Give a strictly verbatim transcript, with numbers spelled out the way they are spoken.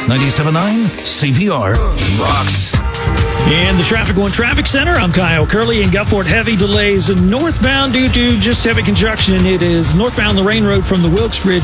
ninety-seven point nine C P R rocks. In the Traffic One Traffic Center, I'm Kyle Curley. In Gulfport, heavy delays northbound due to just heavy conjunction. It is northbound Lorraine Road from the Wilkes Bridge